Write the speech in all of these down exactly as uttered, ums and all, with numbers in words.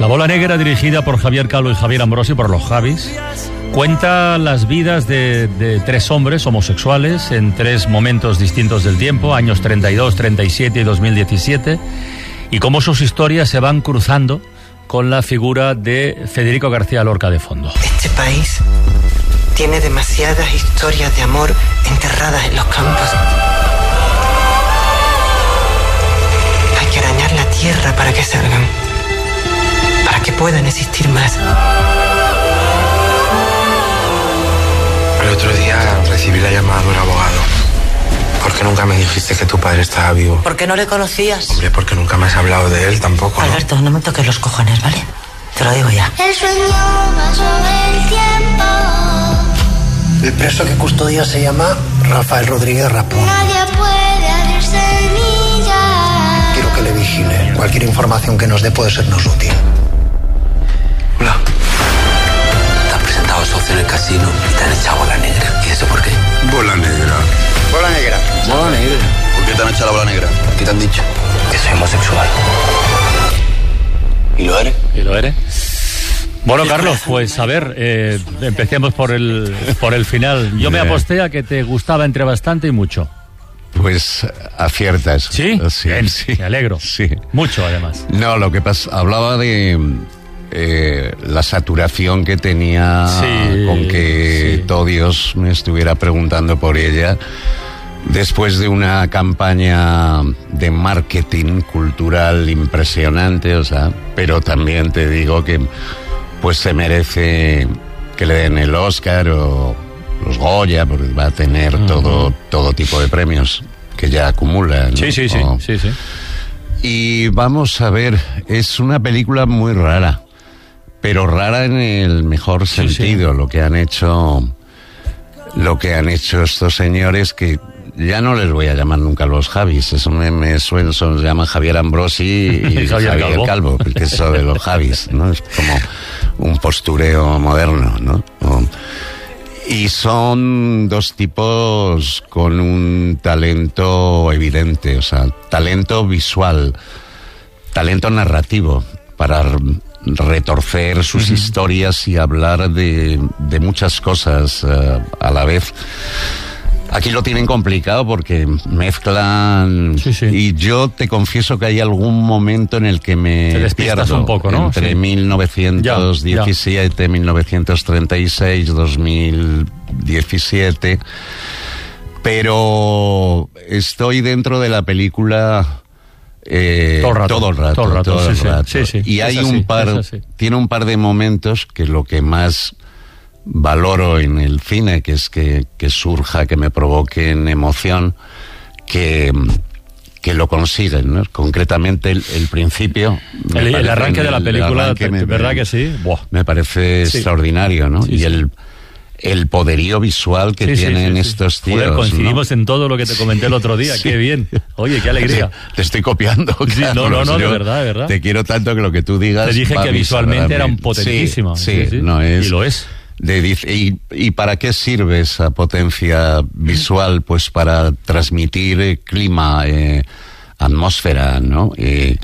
La Bola Negra, dirigida por Javier Calvo y Javier Ambrosi, por los Javis, cuenta las vidas de, de tres hombres homosexuales en tres momentos distintos del tiempo, años treinta y dos, treinta y siete y dos mil diecisiete, y cómo sus historias se van cruzando con la figura de Federico García Lorca de fondo. Este país tiene demasiadas historias de amor enterradas en los campos. Hay que arañar la tierra para que salgan, para que puedan existir más. El otro día recibí la llamada de un abogado. ¿Por qué nunca me dijiste que tu padre estaba vivo? ¿Por qué no le conocías? Hombre, porque nunca me has hablado de él tampoco, ¿no? Alberto, no me toques los cojones, ¿vale? Te lo digo ya. El sueño va sobre el tiempo. El preso que custodia se llama Rafael Rodríguez Rapón. Nadie puede abrir semillas. Quiero que le vigile. Cualquier información que nos dé puede sernos útil. Hola. Te has presentado socio en el casino y te han echado bola negra. ¿Y eso por qué? Bola negra. Bola negra. Bola negra. ¿Por qué te han echado la bola negra? ¿Qué te han dicho? Que soy homosexual. ¿Y lo eres? ¿Y lo eres? Bueno, Carlos, pues a ver, eh, empecemos por el por el final. Yo me aposté a que te gustaba entre bastante y mucho. Pues aciertas. ¿Sí? Sí, Bien, sí. me alegro. Sí. Mucho, además. No, lo que pasa, hablaba de eh, la saturación que tenía Sí, con que sí. todo Dios me estuviera preguntando por ella. Después de una campaña de marketing cultural impresionante, o sea, pero también te digo que pues se merece que le den el Oscar o los Goya, porque va a tener uh-huh. todo todo tipo de premios que ya acumula, ¿no? Sí, sí, sí, o... sí, sí. Y vamos a ver, es una película muy rara, pero rara en el mejor sentido, sí, sí. lo que han hecho lo que han hecho estos señores, que ya no les voy a llamar nunca los Javis, eso me, me suena, se llaman Javier Ambrosi y Javier, Javier Calvo, Calvo, porque eso de los Javis, ¿no? Es como un postureo moderno, ¿no? O, y son dos tipos con un talento evidente, o sea, talento visual, talento narrativo, para retorcer sus uh-huh. historias y hablar de, de muchas cosas uh, a la vez. Aquí lo tienen complicado porque mezclan sí, sí. y yo te confieso que hay algún momento en el que me pierdo un poco, ¿no? entre sí. mil novecientos diecisiete, ya, ya. mil novecientos treinta y seis, dos mil diecisiete, pero estoy dentro de la película eh, todo el rato, todo el rato, todo el rato, todo el sí, rato. Sí, sí, y es hay así, un par, tiene un par de momentos que lo que más valoro en el cine, que es que, que surja, que me provoquen emoción, que, que lo consiguen, ¿no? Concretamente el, el principio. El, el arranque de la película, te, me, ¿verdad que sí? Buah. Me parece sí. extraordinario, ¿no? Sí, y sí. el el poderío visual que sí, tienen sí, sí, estos sí. tíos. Joder, coincidimos ¿no? en todo lo que te comenté el otro día, sí. qué bien. Oye, qué alegría. Te estoy copiando. Sí, no, no, no, de verdad, de verdad. Te quiero tanto que lo que tú digas. Te dije que visualmente eran potentísimas. Sí, sí, sí, sí, no es. Y lo es. De, y, ¿Y para qué sirve esa potencia visual? Pues para transmitir eh, clima, eh, atmósfera, ¿no? Eh,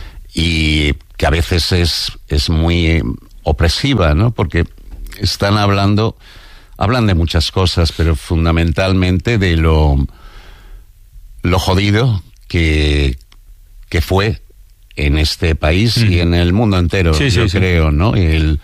y que a veces es, es muy eh, opresiva, ¿no? Porque están hablando, hablan de muchas cosas, pero fundamentalmente de lo, lo jodido que, que fue en este país mm. y en el mundo entero, sí, yo sí, creo, sí. ¿no? El,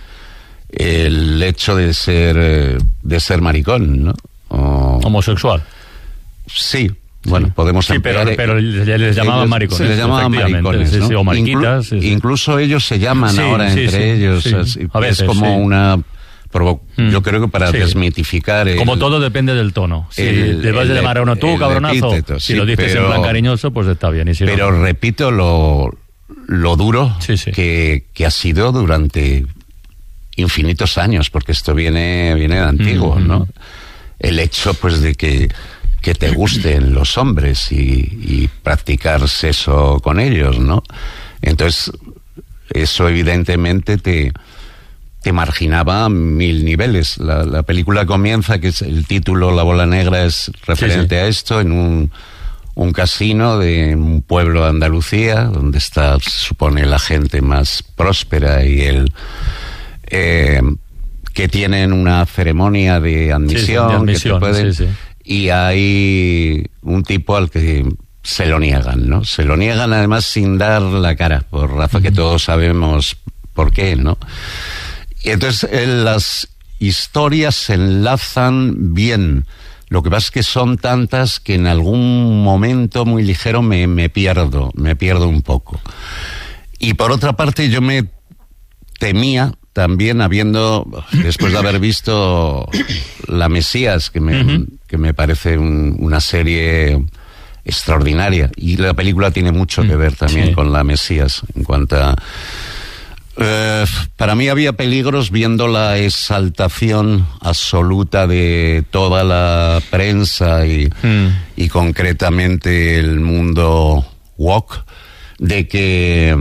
el hecho de ser de ser maricón, ¿no? O... homosexual. Sí, bueno, sí. podemos sí, ampliar. pero, pero les llamaban ellos, maricones. Se les llamaban maricones, sí, ¿no? sí, o mariquitas. Inclu- sí, sí. Incluso ellos se llaman sí, ahora sí, entre sí, ellos. sí. Así, A veces, es como sí. una... Provo- mm. Yo creo que para sí. desmitificar... El, como todo depende del tono. Si el, te vas a llamar a uno tú, cabronazo, epíteto, si sí, lo dices pero, en plan cariñoso, pues está bien. Y si pero no, repito lo, lo duro sí, sí. Que, que ha sido durante... infinitos años, porque esto viene viene de antiguo, mm-hmm. ¿no? El hecho, pues, de que, que te gusten los hombres y, y practicar sexo con ellos, ¿no? Entonces, eso evidentemente te, te marginaba a mil niveles. La, la película comienza, que es el título, La Bola Negra, es referente sí, sí. a esto, en un un casino de un pueblo de Andalucía, donde está, se supone, la gente más próspera y el eh, que tienen una ceremonia de admisión, sí, sí, de admisión que te pueden, sí, sí. Y hay un tipo al que se lo niegan, ¿no? Se lo niegan además sin dar la cara, por razón que todos sabemos por qué, ¿no? Y entonces eh, las historias se enlazan bien. Lo que pasa es que son tantas que en algún momento muy ligero me, me pierdo, me pierdo un poco. Y por otra parte yo me temía también, habiendo, después de haber visto La Mesías, que me, uh-huh. que me parece un, una serie extraordinaria, y la película tiene mucho que ver también sí. con La Mesías, en cuanto a... Eh, para mí había peligros viendo la exaltación absoluta de toda la prensa y, mm. y concretamente el mundo woke, de que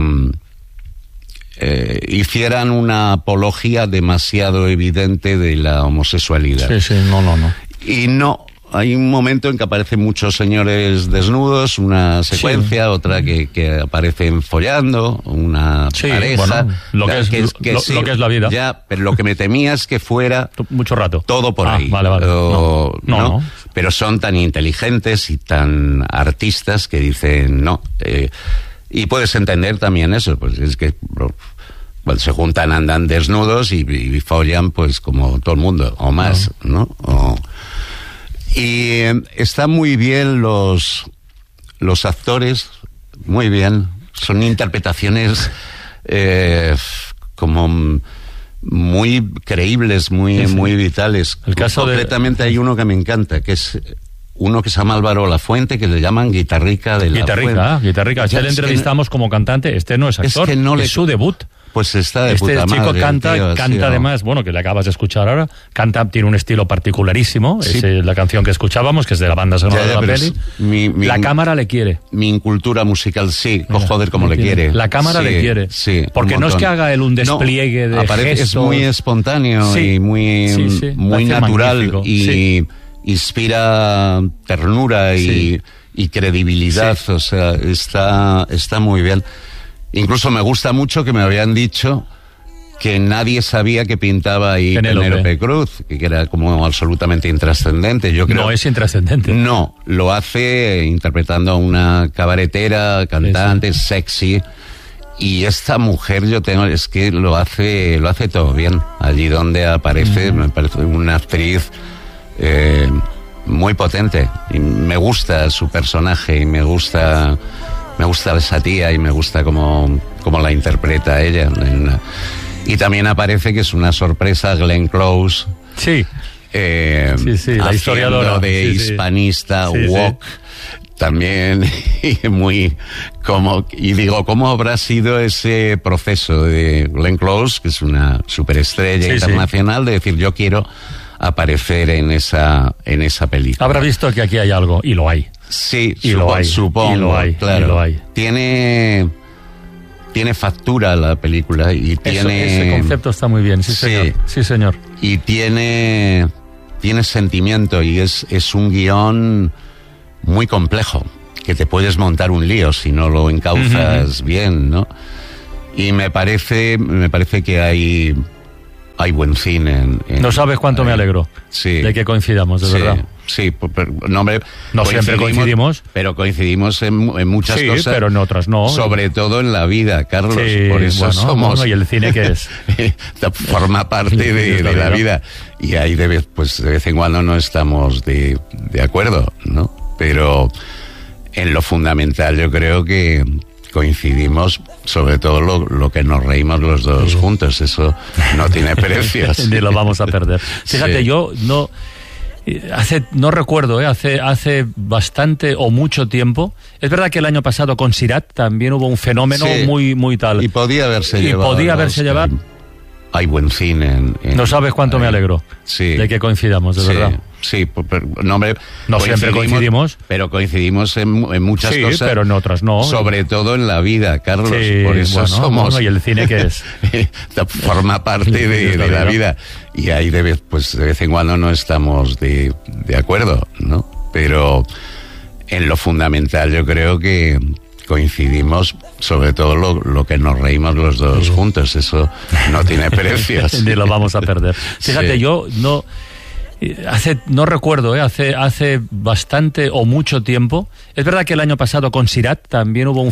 eh, hicieran una apología demasiado evidente de la homosexualidad. Sí, sí, no, no, no. Y no... Hay un momento en que aparecen muchos señores desnudos, una secuencia, sí. otra que, que aparecen follando, una sí, pareja. Bueno, lo, que es, que es, que lo, sí, lo que es la vida. Ya, pero lo que me temía es que fuera... Mucho rato. Todo por ah, ahí. Vale, vale. O, no, no, no, no. Pero son tan inteligentes y tan artistas que dicen no. Eh, y puedes entender también eso, pues es que... Cuando se juntan andan desnudos y, y follan pues como todo el mundo, o más, ¿no? ¿no? O, y eh, están muy bien los los actores, muy bien. Son interpretaciones eh, como muy creíbles, muy sí, sí. muy vitales. El caso Completamente de... hay uno que me encanta, que es uno que se llama Álvaro Lafuente, que le llaman Guitarrica de la Guitarrica, Fuente. Ah, Guitarrica. Este le entrevistamos no... como cantante. Este no es actor, es, que no le... es su debut. Pues está de este puta chico madre, canta, tío, canta sí, además, bueno, que le acabas de escuchar ahora, canta, tiene un estilo particularísimo, sí. es la canción que escuchábamos, que es de la banda sonora ya, ya, de la peli. Mi, mi, la cámara le quiere. Mi incultura musical, sí, Mira, joder, como le quiere. quiere. La cámara sí, le quiere. Sí, porque no es que haga él un despliegue no, de aparece, gestos. Es muy espontáneo sí, y muy, sí, sí, muy natural y sí. inspira ternura y, sí. y credibilidad, sí. o sea, está, está muy bien. Incluso me gusta mucho que me habían dicho que nadie sabía que pintaba ahí Penélope, Penélope Cruz, que era como absolutamente intrascendente. Yo creo, no es intrascendente. No, lo hace interpretando a una cabaretera, cantante, sí. sexy. Y esta mujer, yo tengo, es que lo hace, lo hace todo bien. Allí donde aparece, mm. me parece una actriz eh, muy potente. Y me gusta su personaje y me gusta, me gusta esa tía y me gusta cómo, cómo la interpreta ella. En una, y también aparece, que es una sorpresa, Glenn Close. Sí. Eh, sí, sí, la historiadora. de sí, hispanista, sí. woke. Sí, sí. También, y muy, como, y digo, ¿cómo habrá sido ese proceso de Glenn Close, que es una superestrella sí, internacional, sí. de decir, yo quiero aparecer en esa, en esa película? Habrá visto que aquí hay algo, y lo hay. Sí, y supo, lo hay, supongo, y lo hay, claro. Y lo hay. Tiene... Tiene factura la película y Eso, tiene... Ese concepto está muy bien, sí, sí señor. Sí, señor. Y tiene, tiene sentimiento y es, es un guión muy complejo, que te puedes montar un lío si no lo encauzas uh-huh. bien, ¿no? Y me parece, me parece que hay, hay buen cine. En, en, no sabes cuánto hay, me alegro sí, de que coincidamos, de sí, verdad. Sí, pero, no, hombre, no siempre coincidimos, pero coincidimos en, en muchas sí, cosas, pero en otras no. Sobre todo en la vida, Carlos. Sí, por eso bueno, somos. Bueno, ¿y el cine qué es? Forma parte de, de la vida. Y ahí de vez, pues de vez en cuando no estamos de, de acuerdo, ¿no? Pero en lo fundamental yo creo que coincidimos, sobre todo lo, lo que nos reímos los dos sí. juntos. Eso no tiene precio. Ni lo vamos a perder. Fíjate, sí. yo no... Hace, no recuerdo, ¿eh? hace, hace bastante o mucho tiempo. Es verdad que el año pasado con Sirat también hubo un fenómeno sí, muy, muy tal. Y podía haberse y llevado. podía haberse llevado. Hay buen cine. En, en, no sabes cuánto hay, me alegro sí, de que coincidamos, de sí, verdad. Sí, pero, no, hombre, no siempre coincidimos. Pero coincidimos en, en muchas sí, cosas. Pero en otras no. Sobre todo en la vida, Carlos. Sí, por eso bueno, somos. Bueno, ¿y el cine qué es? Forma parte de, de la vida. Y ahí de vez, pues, de vez en cuando no estamos de, de acuerdo, ¿no? Pero en lo fundamental yo creo que coincidimos, sobre todo lo, lo que nos reímos los dos sí. juntos, eso no tiene precio. Ni lo vamos a perder. Fíjate, sí. yo no... Hace, no recuerdo, ¿eh? hace, hace bastante o mucho tiempo. Es verdad que el año pasado con Sirat también hubo un